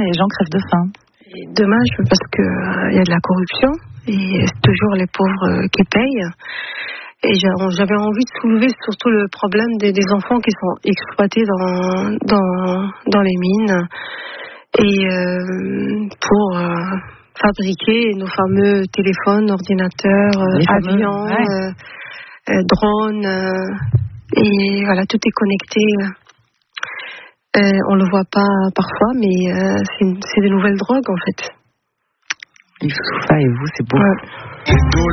mais les gens crèvent de faim. Et dommage parce que y a de la corruption et c'est toujours les pauvres qui payent. Et j'avais envie de soulever surtout le problème des enfants qui sont exploités dans les mines et pour fabriquer nos fameux téléphones, ordinateurs, avions, drones, et voilà, tout est connecté. On le voit pas parfois, mais c'est des nouvelles drogues en fait. Tout ça et vous, c'est beau. Ouais.